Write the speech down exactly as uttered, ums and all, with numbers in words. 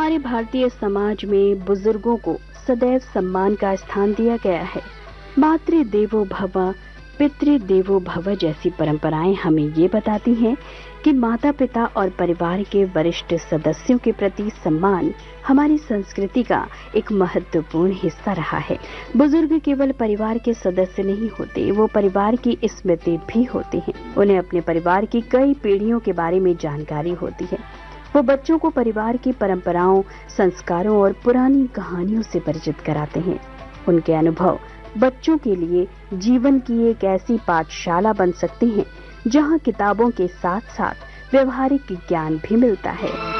हमारे भारतीय समाज में बुजुर्गों को सदैव सम्मान का स्थान दिया गया है। मातृ देवो भव, पितृ देवो भव जैसी परंपराएं हमें ये बताती हैं कि माता पिता और परिवार के वरिष्ठ सदस्यों के प्रति सम्मान हमारी संस्कृति का एक महत्वपूर्ण हिस्सा रहा है। बुजुर्ग केवल परिवार के सदस्य नहीं होते, वो परिवार की स्मृति भी होती हैं। उन्हें अपने परिवार की कई पीढ़ियों के बारे में जानकारी होती है। वो बच्चों को परिवार की परंपराओं, संस्कारों और पुरानी कहानियों से परिचित कराते हैं। उनके अनुभव बच्चों के लिए जीवन की एक ऐसी पाठशाला बन सकते हैं जहां किताबों के साथ साथ व्यवहारिक ज्ञान भी मिलता है।